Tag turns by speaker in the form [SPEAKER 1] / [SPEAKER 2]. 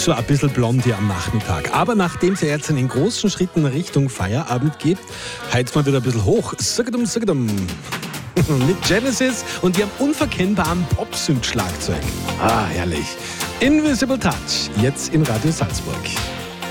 [SPEAKER 1] So ein bisschen blond hier am Nachmittag. Aber nachdem es ja jetzt in großen Schritten Richtung Feierabend geht, heizt man wieder ein bisschen hoch. Sagadum, sagadum. Mit Genesis und ihrem unverkennbaren Pop-Synth-Schlagzeug. Ah, herrlich. Invisible Touch, jetzt in Radio Salzburg.